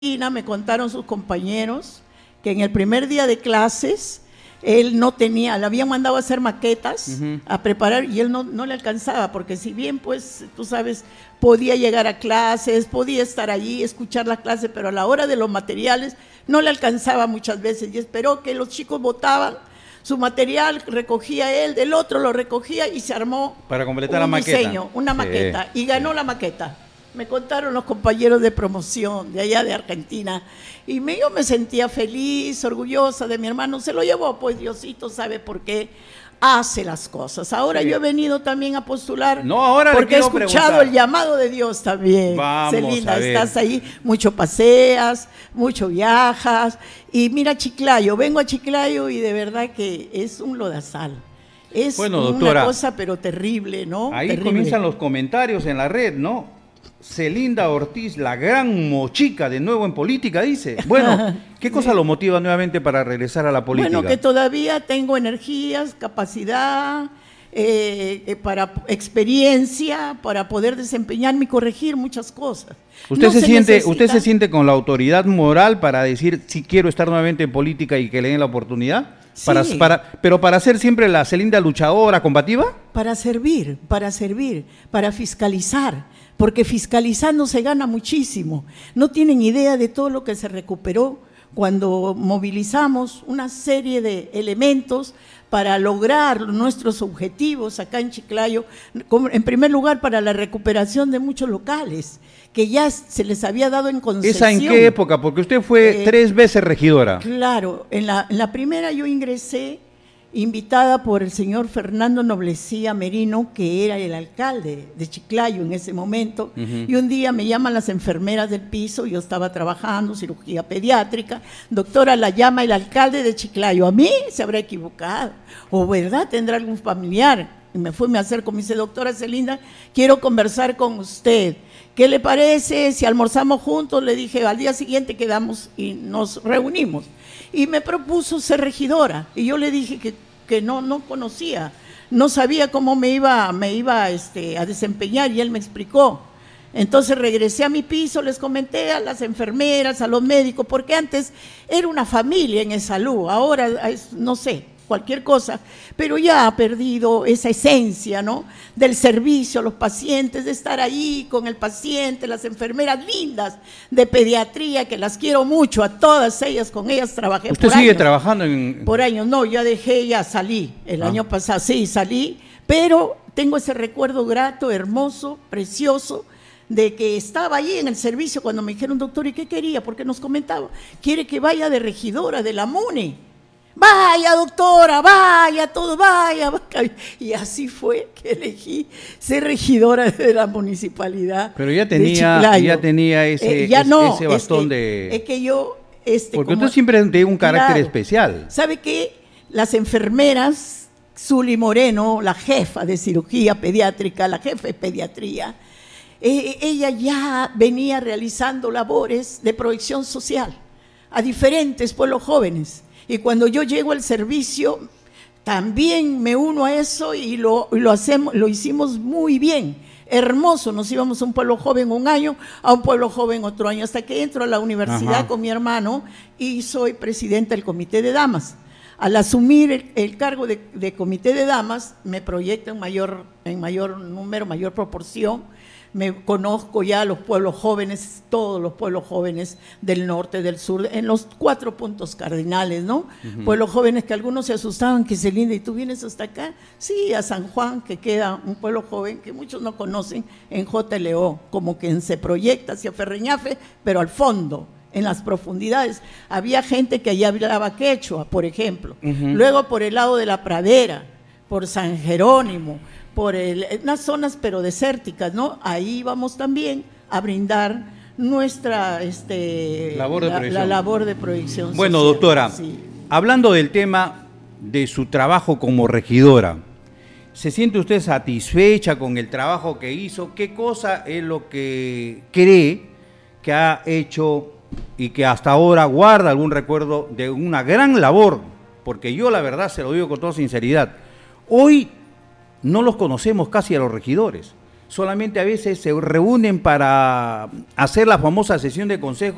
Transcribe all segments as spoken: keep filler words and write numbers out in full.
Me contaron sus compañeros que en el primer día de clases él no tenía, le habían mandado a hacer maquetas, uh-huh. a preparar, y él no, no le alcanzaba, porque si bien, pues, tú sabes, podía llegar a clases, podía estar allí, escuchar la clase, pero a la hora de los materiales no le alcanzaba muchas veces, y esperó que los chicos votaban su material, recogía él, del otro lo recogía y se armó para completar un la maqueta. diseño, una sí. maqueta, y ganó sí. la maqueta. Me contaron los compañeros de promoción de allá de Argentina y me, yo me sentía feliz, orgullosa de mi hermano. Se lo llevó, pues Diosito sabe por qué hace las cosas. Ahora sí. yo he venido también a postular no, ahora porque he escuchado preguntar. el llamado de Dios también. Vamos Celina, a ver. Estás ahí, mucho paseas, mucho viajas. Y mira Chiclayo, vengo a Chiclayo y de verdad que es un lodazal. Es bueno, una doctora, cosa pero terrible, ¿no? Ahí terrible. Comienzan los comentarios en la red, ¿no? Celinda Ortiz, la gran mochica de nuevo en política, dice. Bueno, ¿qué cosa sí. lo motiva nuevamente para regresar a la política? Bueno, que todavía tengo energías, capacidad, eh, para experiencia, para poder desempeñarme y corregir muchas cosas. ¿Usted, no se se siente, necesita... ¿Usted se siente con la autoridad moral para decir si quiero estar nuevamente en política y que le den la oportunidad? Sí. Para, para, pero para ser siempre la Celinda luchadora, combativa. Para servir, para servir, para fiscalizar. Porque fiscalizando se gana muchísimo. No tienen idea de todo lo que se recuperó cuando movilizamos una serie de elementos para lograr nuestros objetivos acá en Chiclayo, en primer lugar para la recuperación de muchos locales, que ya se les había dado en concesión. ¿Esa en qué época? Porque usted fue eh, tres veces regidora. Claro, en la, en la primera yo ingresé invitada por el señor Fernando Noblecía Merino, que era el alcalde de Chiclayo en ese momento, uh-huh. y un día me llaman las enfermeras del piso, yo estaba trabajando, cirugía pediátrica, doctora, la llama el alcalde de Chiclayo, a mí se habrá equivocado, o verdad, tendrá algún familiar, y me fue, me acerco, me dice, doctora Celinda, quiero conversar con usted, ¿qué le parece si almorzamos juntos? Le dije, al día siguiente quedamos y nos reunimos. Y me propuso ser regidora, y yo le dije que, que no, no conocía, no sabía cómo me iba, me iba este, a desempeñar, y él me explicó. Entonces regresé a mi piso, les comenté a las enfermeras, a los médicos, porque antes era una familia en salud, ahora es, no sé, cualquier cosa, pero ya ha perdido esa esencia, ¿no?, del servicio a los pacientes, de estar ahí con el paciente, las enfermeras lindas de pediatría, que las quiero mucho, a todas ellas, con ellas trabajé ¿Usted por sigue años. trabajando en...? Por años, no, ya dejé, ya salí, el ah. año pasado, sí, salí, pero tengo ese recuerdo grato, hermoso, precioso, de que estaba allí en el servicio cuando me dijeron, doctor, ¿y qué quería? Porque nos comentaba, quiere que vaya de regidora de la MUNE. Vaya, doctora, vaya, todo, vaya, vaya. Y así fue que elegí ser regidora de la municipalidad. Pero ya tenía, ya tenía ese, eh, ya ese, no, ese bastón es que, de... Es que yo... Este, Porque como, usted siempre tiene un carácter claro, especial. ¿Sabe qué? Las enfermeras, Zuli Moreno, la jefa de cirugía pediátrica, la jefa de pediatría, eh, ella ya venía realizando labores de proyección social a diferentes pueblos jóvenes. Y cuando yo llego al servicio, también me uno a eso y lo, lo, hacemos, lo hicimos muy bien, hermoso. Nos íbamos a un pueblo joven un año, a un pueblo joven otro año, hasta que entro a la universidad Ajá. con mi hermano y soy presidenta del comité de damas. Al asumir el, el cargo de, de comité de damas, me proyecto en mayor, en mayor número, mayor proporción. Me conozco ya los pueblos jóvenes, todos los pueblos jóvenes del norte, del sur, en los cuatro puntos cardinales, ¿no? Uh-huh. Pueblos jóvenes que algunos se asustaban, que Celinda, ¿y tú vienes hasta acá? Sí, a San Juan, que queda un pueblo joven que muchos no conocen, en J L O, como que se proyecta hacia Ferreñafe, pero al fondo, en las profundidades. Había gente que allá hablaba quechua, por ejemplo. Uh-huh. Luego por el lado de la Pradera, por San Jerónimo, por el, unas zonas pero desérticas, ¿no? Ahí vamos también a brindar nuestra este, labor de la, la labor de proyección Bueno, social. doctora, sí. Hablando del tema de su trabajo como regidora, ¿se siente usted satisfecha con el trabajo que hizo? ¿Qué cosa es lo que cree que ha hecho y que hasta ahora guarda algún recuerdo de una gran labor? Porque yo la verdad se lo digo con toda sinceridad, hoy no los conocemos casi a los regidores, solamente a veces se reúnen para hacer la famosa sesión de consejo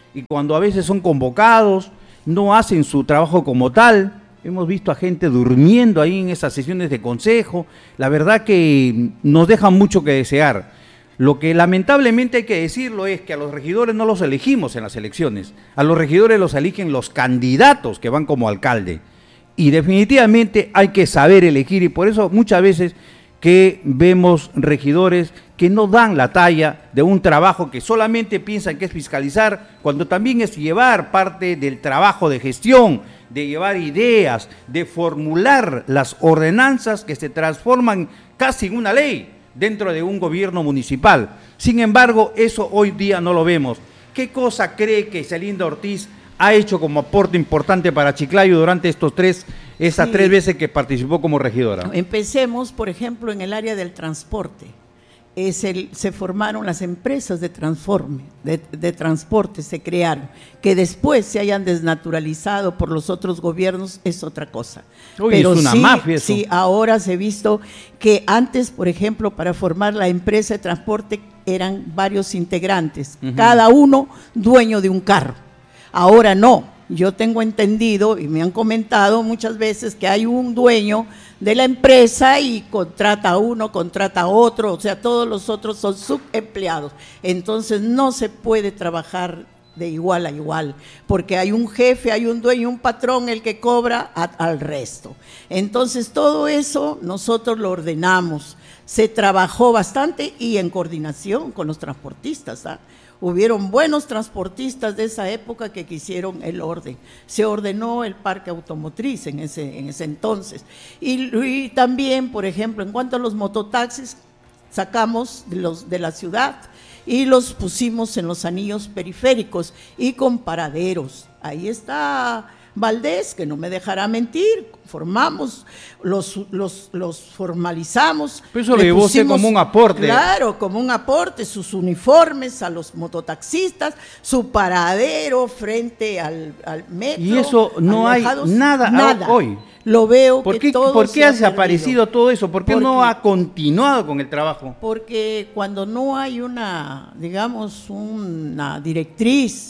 y cuando a veces son convocados, no hacen su trabajo como tal. Hemos visto a gente durmiendo ahí en esas sesiones de consejo. La verdad que nos dejan mucho que desear. Lo que lamentablemente hay que decirlo es que a los regidores no los elegimos en las elecciones. A los regidores los eligen los candidatos que van como alcalde. Y definitivamente hay que saber elegir, y por eso muchas veces que vemos regidores que no dan la talla de un trabajo que solamente piensan que es fiscalizar, cuando también es llevar parte del trabajo de gestión, de llevar ideas, de formular las ordenanzas que se transforman casi en una ley dentro de un gobierno municipal. Sin embargo, eso hoy día no lo vemos. ¿Qué cosa cree que Celinda Ortiz ha hecho como aporte importante para Chiclayo durante estos tres, esas sí. tres veces que participó como regidora? Empecemos, por ejemplo, en el área del transporte. Es el, se formaron las empresas de, transforme, de, de transporte, se crearon. Que después se hayan desnaturalizado por los otros gobiernos es otra cosa. Uy, Pero es una sí, mafia eso. Sí, ahora se ha visto que antes, por ejemplo, para formar la empresa de transporte eran varios integrantes, uh-huh. cada uno dueño de un carro. Ahora no, yo tengo entendido y me han comentado muchas veces que hay un dueño de la empresa y contrata a uno, contrata a otro, o sea, todos los otros son subempleados. Entonces no se puede trabajar de igual a igual, porque hay un jefe, hay un dueño, un patrón, el que cobra a, al resto. Entonces todo eso nosotros lo ordenamos, se trabajó bastante y en coordinación con los transportistas, ¿ah? Hubieron buenos transportistas de esa época que quisieron el orden. Se ordenó el parque automotriz en ese, en ese entonces. Y, y también, por ejemplo, en cuanto a los mototaxis, sacamos de, los, de la ciudad y los pusimos en los anillos periféricos y con paraderos. Ahí está Valdés, que no me dejará mentir, formamos, los, los, los formalizamos. Pero eso lo llevó usted como un aporte. Claro, como un aporte, sus uniformes a los mototaxistas, su paradero frente al, al metro. Y eso no hay nada, nada hoy. Lo veo ¿Por que qué, todo ¿Por qué ha desaparecido perdido. todo eso? ¿Por qué Porque, no ha continuado con el trabajo? Porque cuando no hay una, digamos, una directriz,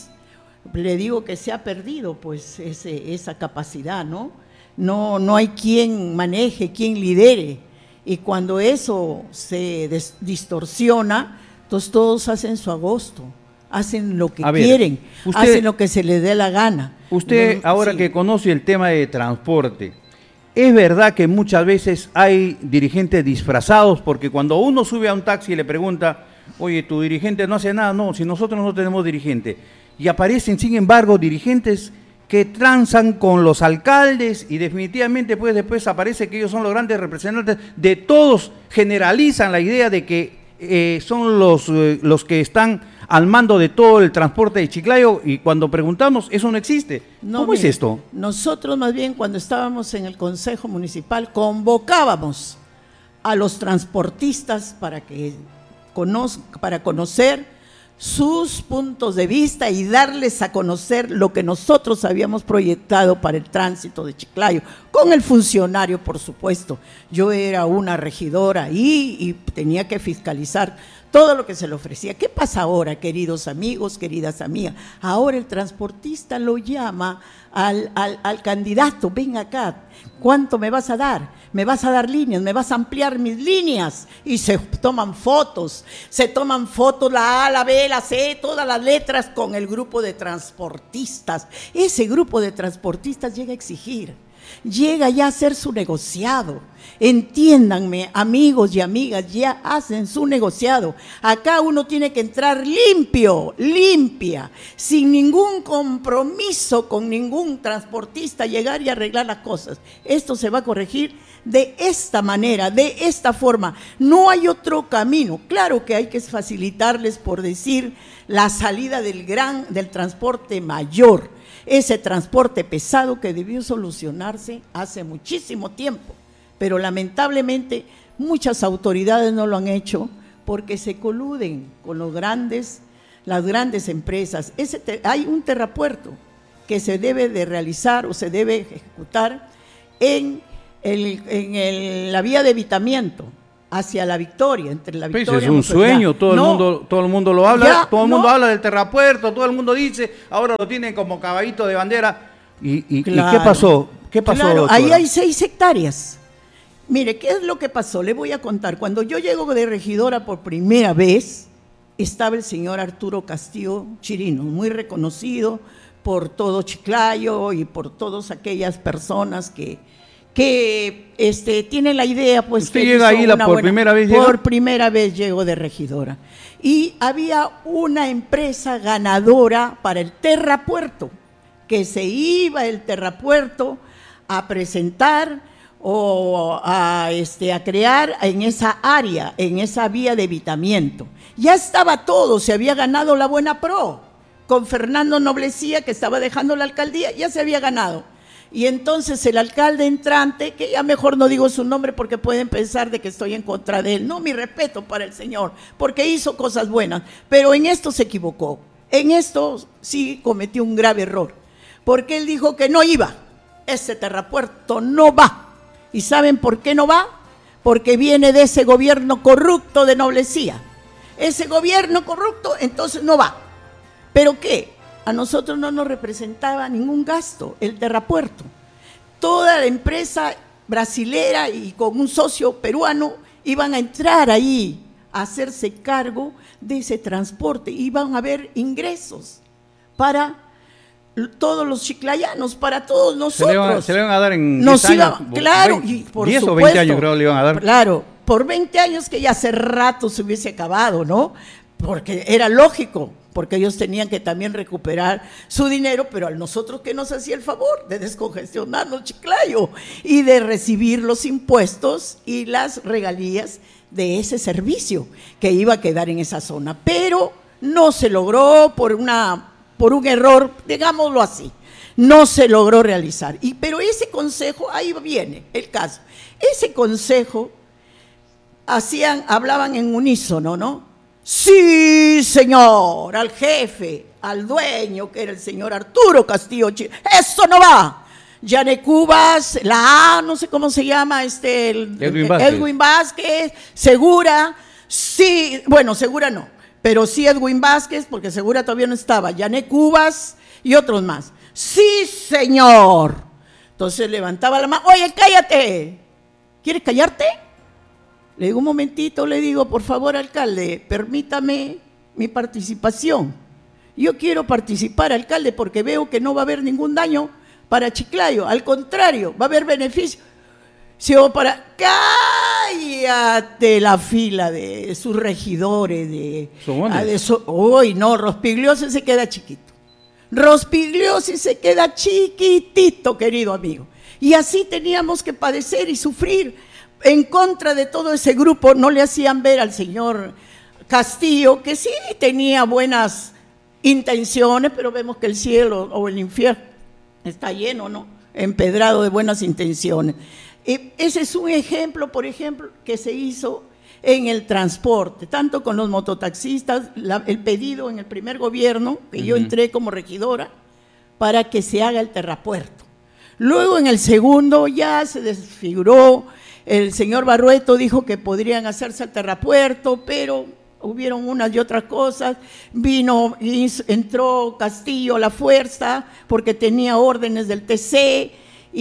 le digo que se ha perdido pues ese, esa capacidad, ¿no? No, no hay quien maneje, quien lidere, y cuando eso se des, distorsiona, entonces todos hacen su agosto, hacen lo que A ver, quieren, usted, hacen lo que se les dé la gana. Usted, no, ahora sí. que conoce el tema de transporte, es verdad que muchas veces hay dirigentes disfrazados, porque cuando uno sube a un taxi y le pregunta, oye, tu dirigente no hace nada, no, si nosotros no tenemos dirigente, y aparecen, sin embargo, dirigentes que transan con los alcaldes y definitivamente pues después aparece que ellos son los grandes representantes de todos, generalizan la idea de que eh, son los, eh, los que están al mando de todo el transporte de Chiclayo, y cuando preguntamos, eso no existe. No, ¿Cómo mire, es esto? Nosotros más bien cuando estábamos en el Consejo Municipal convocábamos a los transportistas para que conozca, para conocer sus puntos de vista y darles a conocer lo que nosotros habíamos proyectado para el tránsito de Chiclayo, con el funcionario, por supuesto. Yo era una regidora ahí y tenía que fiscalizar todo lo que se le ofrecía. ¿Qué pasa ahora, queridos amigos, queridas amigas? Ahora el transportista lo llama al, al, al candidato, ven acá, ¿cuánto me vas a dar? Me vas a dar líneas, me vas a ampliar mis líneas, y se toman fotos, se toman fotos la A, la B, la C, todas las letras con el grupo de transportistas. Ese grupo de transportistas llega a exigir, llega ya a hacer su negociado. Entiéndanme, amigos y amigas, ya hacen su negociado. Acá uno tiene que entrar limpio, limpia, sin ningún compromiso con ningún transportista, llegar y arreglar las cosas. Esto se va a corregir de esta manera, de esta forma. No hay otro camino. Claro que hay que facilitarles, por decir, la salida del gran, del transporte mayor, ese transporte pesado que debió solucionarse hace muchísimo tiempo. Pero lamentablemente muchas autoridades no lo han hecho porque se coluden con los grandes, las grandes empresas. Ese te, hay un terrapuerto que se debe de realizar o se debe ejecutar en, el, en el, la vía de evitamiento hacia la victoria, entre la Pues victoria. es un sueño, todo el no, mundo, todo el mundo lo habla, ya, todo el mundo no. habla del terrapuerto, todo el mundo dice, ahora lo tienen como caballito de bandera. ¿Y, y, Claro. ¿y qué pasó? ¿Qué pasó, Claro, doctora? ahí hay seis hectáreas. Mire, ¿qué es lo que pasó? Le voy a contar. Cuando yo llego de regidora por primera vez, estaba el señor Arturo Castillo Chirino, muy reconocido por todo Chiclayo y por todas aquellas personas que, que este, tienen la idea, pues. ¿Usted que llega hizo ahí la una por buena- primera vez? Por llega? primera vez llego de regidora. Y había una empresa ganadora para el terrapuerto, que se iba el terrapuerto a presentar o a, este, a crear en esa área, en esa vía de evitamiento. Ya estaba todo, se había ganado la buena pro, con Fernando Noblecía, que estaba dejando la alcaldía, ya se había ganado. Y entonces el alcalde entrante, que ya mejor no digo su nombre porque pueden pensar de que estoy en contra de él, no, mi respeto para el señor, porque hizo cosas buenas, pero en esto se equivocó, en esto sí cometió un grave error, porque él dijo que no iba, ese terrapuerto no va. ¿Y saben por qué no va? Porque viene de ese gobierno corrupto de Noblecía. Ese gobierno corrupto, entonces no va. ¿Pero qué? A nosotros no nos representaba ningún gasto el terrapuerto. Toda la empresa brasilera y con un socio peruano iban a entrar ahí a hacerse cargo de ese transporte. Iban a haber ingresos para todos los chiclayanos, para todos nosotros. Se le, van, se le van a dar en Nos diez iba, años, claro, veinte, y por diez supuesto, o veinte años creo le iban a dar. Claro, por veinte años que ya hace rato se hubiese acabado, ¿no? Porque era lógico, porque ellos tenían que también recuperar su dinero, pero a nosotros que nos hacía el favor de descongestionarnos Chiclayo y de recibir los impuestos y las regalías de ese servicio que iba a quedar en esa zona. Pero no se logró por una... por un error, digámoslo así, no se logró realizar. Y, pero ese consejo, ahí viene el caso, ese consejo hacían, hablaban en unísono, ¿no? Sí, señor, al jefe, al dueño, que era el señor Arturo Castillo Chirino, eso no va. Yane Cubas, la A, no sé cómo se llama, este, el, Edwin Vázquez. Edwin Vázquez, Segura, sí, bueno, Segura no, pero sí Edwin Vázquez, porque Segura todavía no estaba, Yane Cubas y otros más. Sí, señor. Entonces levantaba la mano, oye, cállate. ¿Quieres callarte? Le digo, un momentito, le digo, por favor, alcalde, permítame mi participación. Yo quiero participar, alcalde, porque veo que no va a haber ningún daño para Chiclayo, al contrario, va a haber beneficio. Si o para, cállate la fila de sus regidores, de, Somones. de so, uy, no, Rospigliosi se queda chiquito. Rospigliosi se queda chiquitito, querido amigo. Y así teníamos que padecer y sufrir en contra de todo ese grupo. No le hacían ver al señor Castillo, que sí tenía buenas intenciones, pero vemos que el cielo o el infierno está lleno, ¿no? Empedrado de buenas intenciones. Y ese es un ejemplo, por ejemplo, que se hizo en el transporte, tanto con los mototaxistas, la, el pedido en el primer gobierno, que uh-huh. yo entré como regidora, para que se haga el terrapuerto. Luego en el segundo ya se desfiguró, el señor Barrueto dijo que podrían hacerse el terrapuerto, pero hubieron unas y otras cosas, vino, entró Castillo a la fuerza, porque tenía órdenes del T C,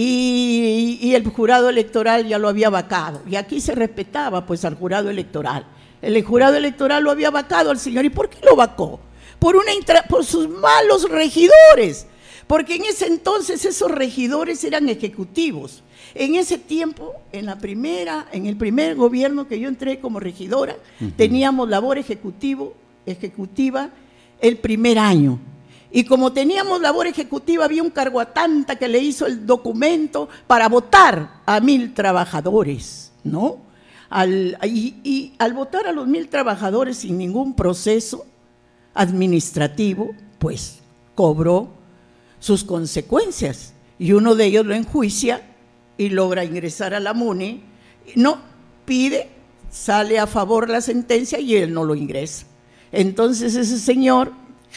y, y el jurado electoral ya lo había vacado, y aquí se respetaba pues al jurado electoral. El jurado electoral lo había vacado al señor. ¿Y por qué lo vacó? Por, una intra, por sus malos regidores, porque en ese entonces esos regidores eran ejecutivos. En ese tiempo, en la primera, en el primer gobierno que yo entré como regidora, uh-huh. teníamos labor ejecutivo, ejecutiva el primer año. Y como teníamos labor ejecutiva, había un carguatanta que le hizo el documento para votar a mil trabajadores, ¿no? Al, y, y al votar a los mil trabajadores sin ningún proceso administrativo, pues cobró sus consecuencias. Y uno de ellos lo enjuicia y logra ingresar a la MUNI. No, pide, sale a favor la sentencia y él no lo ingresa. Entonces ese señor,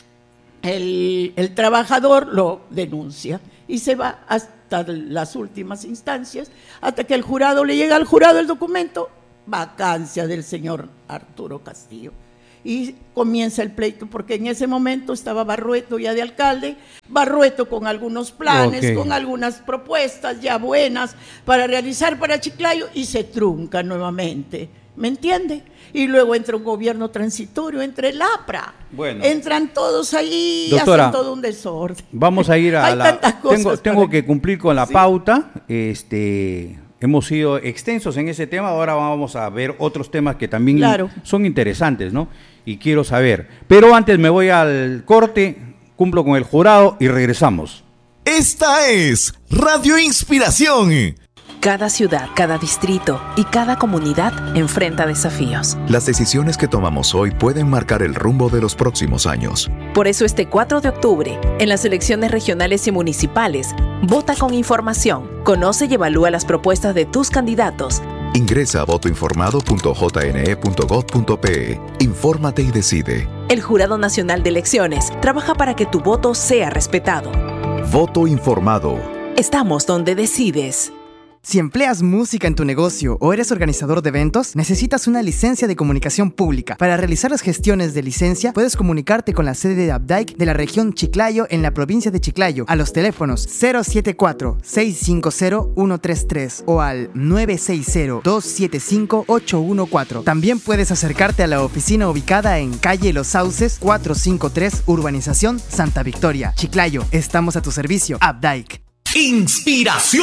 el, el trabajador, lo denuncia y se va hasta las últimas instancias, hasta que el jurado le llega al jurado el documento, vacancia del señor Arturo Castillo. Y comienza el pleito, porque en ese momento estaba Barrueto ya de alcalde, Barrueto con algunos planes, okay, con algunas propuestas ya buenas para realizar para Chiclayo, y se trunca nuevamente, ¿me entiende? Y luego entra un gobierno transitorio, entra el APRA, bueno, entran todos ahí y hacen todo un desorden. Vamos a ir a la... Tengo, tengo que cumplir con la sí. pauta, este... Hemos sido extensos en ese tema, ahora vamos a ver otros temas que también claro. son interesantes, ¿no? Y quiero saber. Pero antes me voy al corte, cumplo con el jurado y regresamos. Esta es Radio Inspiración. Cada ciudad, cada distrito y cada comunidad enfrenta desafíos. Las decisiones que tomamos hoy pueden marcar el rumbo de los próximos años. Por eso este cuatro de octubre, en las elecciones regionales y municipales, vota con información, conoce y evalúa las propuestas de tus candidatos. Ingresa a voto informado punto j n e punto gov punto p e. Infórmate y decide. El Jurado Nacional de Elecciones trabaja para que tu voto sea respetado. Voto informado. Estamos donde decides. Si empleas música en tu negocio o eres organizador de eventos, necesitas una licencia de comunicación pública. Para realizar las gestiones de licencia, puedes comunicarte con la sede de Abdaic de la región Chiclayo en la provincia de Chiclayo a los teléfonos cero siete cuatro, seis cinco cero, uno tres tres o al nueve seis cero, dos siete cinco, ocho uno cuatro. También puedes acercarte a la oficina ubicada en calle Los Sauces, cuatrocientos cincuenta y tres, Urbanización Santa Victoria, Chiclayo. Estamos a tu servicio, Abdaic. Inspiración.